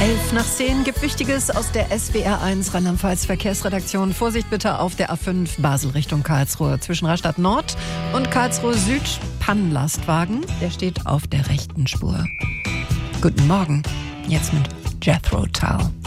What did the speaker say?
11:10 gibt Wichtiges aus der SWR1 Rheinland-Pfalz Verkehrsredaktion. Vorsicht bitte auf der A5 Basel Richtung Karlsruhe. Zwischen Rastatt Nord und Karlsruhe Süd Pannenlastwagen. Der steht auf der rechten Spur. Guten Morgen, jetzt mit Jethro Tull.